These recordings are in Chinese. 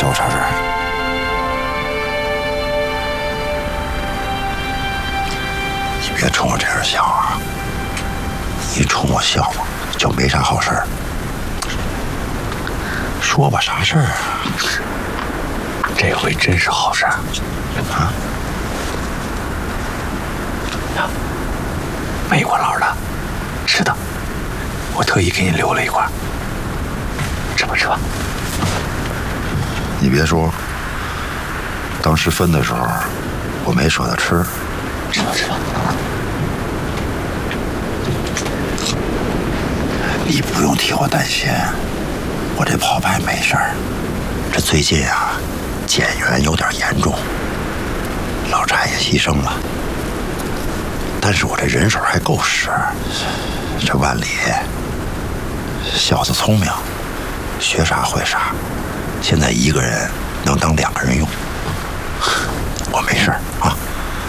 找我啥事儿？你别冲我这样笑啊！一冲我笑就没啥好事儿。说吧，啥事儿啊？ 这回真是好事儿啊！ 美国佬的，是的，我特意给你留了一块，吃吧吃吧。 你别说，当时分的时候我没舍得吃。 吃吧吃吧。 你不用替我担心，我这跑牌没事儿。这最近啊，减员有点严重，老柴也牺牲了，但是我这人手还够使。这万里小子聪明，学啥会啥，现在一个人能当2个人用。我没事儿啊。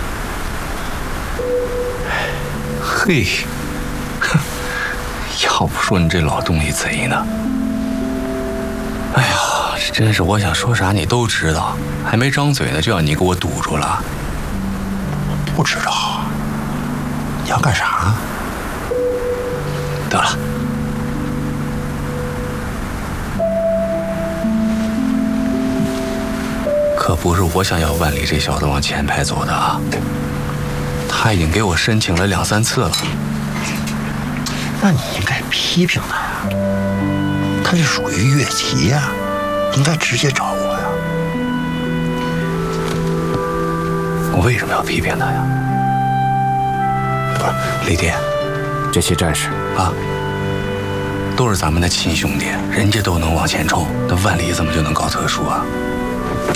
嘿，哼，要不说你这老东西贼呢。哎呀，这真是我想说啥你都知道，还没张嘴呢就让你给我堵住了。 不知道，你要干啥？ 得了，可不是我想要万里这小子往前排走的啊！他已经给我申请了2、3次了。 那你应该批评他呀，他是属于越级呀，应该直接找我呀。 我为什么要批评他呀？不是，李爹， 这些战士啊，都是咱们的亲兄弟，人家都能往前冲，那万里怎么就能搞特殊啊？